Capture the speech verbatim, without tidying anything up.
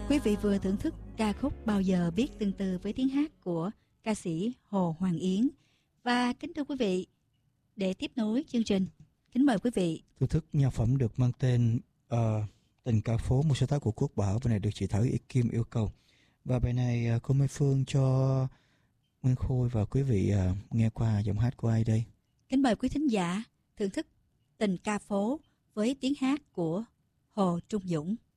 Quý vị vừa thưởng thức ca khúc Bao giờ biết tương tư với tiếng hát của ca sĩ Hồ Hoàng Yến. Và kính thưa quý vị, để tiếp nối chương trình, kính mời quý vị thưởng thức nhạc phẩm được mang tên uh, Tình Ca Phố, một sáng tác của Quốc Bảo. Bài này được chị Thảo Kim yêu cầu. Và bài này uh, cô Mai Phương cho Nguyên Khôi và quý vị uh, nghe qua giọng hát của ai đây? Kính mời quý thính giả thưởng thức Tình Ca Phố với tiếng hát của Hồ Trung Dũng.